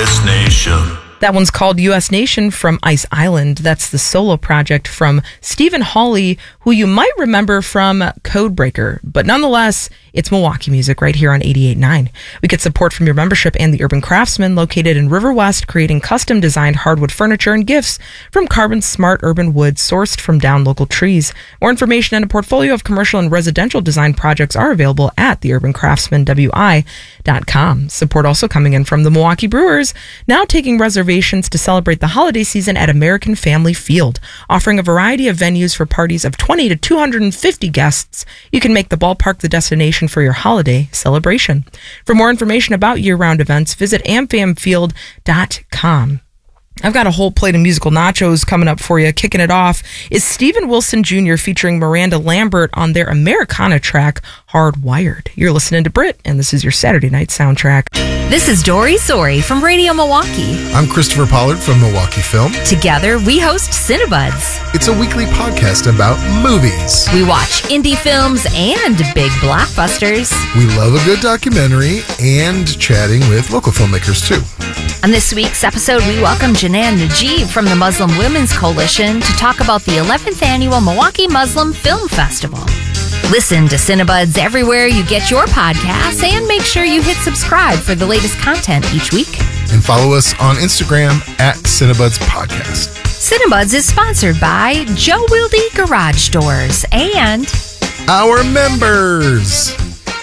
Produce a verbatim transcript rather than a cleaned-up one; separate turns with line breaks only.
S Nation.
That one's called U S Nation from Ice Island. That's the solo project from Stephen Hawley, who you might remember from Codebreaker. But nonetheless, it's Milwaukee music right here on eighty-eight point nine. We get support from your membership and the Urban Craftsman, located in River West, creating custom-designed hardwood furniture and gifts from Carbon Smart Urban Wood sourced from down local trees. More information and a portfolio of commercial and residential design projects are available at the urban craftsman w i dot com. Support also coming in from the Milwaukee Brewers, now taking reservations to celebrate the holiday season at American Family Field, offering a variety of venues for parties of twenty to two hundred fifty guests. You can make the ballpark the destination for your holiday celebration. For more information about year-round events, visit am fam field dot com. I've got a whole plate of musical nachos coming up for you. Kicking it off is Steven Wilson Junior featuring Miranda Lambert on their Americana track, Hardwired. You're listening to Brit, and this is your Saturday night soundtrack.
This is Dory Sori from Radio Milwaukee.
I'm Christopher Pollard from Milwaukee Film.
Together, we host Cinebuds.
It's a weekly podcast about movies.
We watch indie films and big blockbusters.
We love a good documentary and chatting with local filmmakers, too.
On this week's episode, we welcome Janan Najib from the Muslim Women's Coalition to talk about the eleventh Annual Milwaukee Muslim Film Festival. Listen to Cinebuds everywhere you get your podcasts, and make sure you hit subscribe for the latest content each week.
And follow us on Instagram at Cinebuds Podcast.
Cinebuds is sponsored by Joe Wilde Garage Doors and
our members.